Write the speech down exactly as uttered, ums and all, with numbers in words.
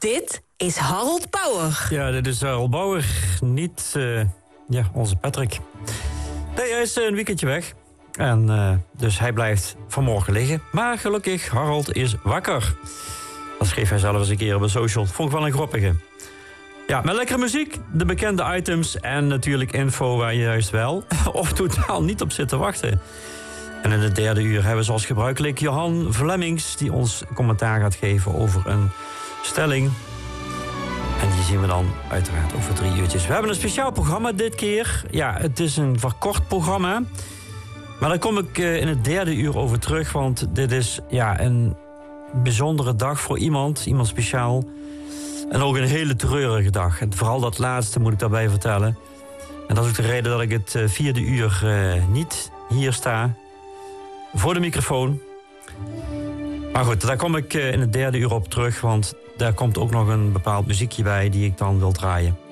Dit is Harold Bauer. Ja, dit is Harold Bauer, niet uh, ja, onze Patrick. Nee, hij is een weekendje weg. En uh, dus hij blijft vanmorgen liggen. Maar gelukkig, Harold is wakker. Dat schreef hij zelf eens een keer op een social. Vond ik wel een grappige. Ja, met lekkere muziek, de bekende items en natuurlijk info waar je juist wel of totaal niet op zit te wachten. En in het derde uur hebben we zoals gebruikelijk Johan Vlemmings, die ons commentaar gaat geven over een stelling. En die zien we dan uiteraard over drie uurtjes. We hebben een speciaal programma dit keer. Ja, het is een verkort programma. Maar daar kom ik in het derde uur over terug. Want dit is ja, een bijzondere dag voor iemand. Iemand speciaal. En ook een hele treurige dag. En vooral dat laatste moet ik daarbij vertellen. En dat is ook de reden dat ik het vierde uur uh, niet hier sta. Voor de microfoon. Maar goed, daar kom ik in het derde uur op terug. Want daar komt ook nog een bepaald muziekje bij die ik dan wil draaien.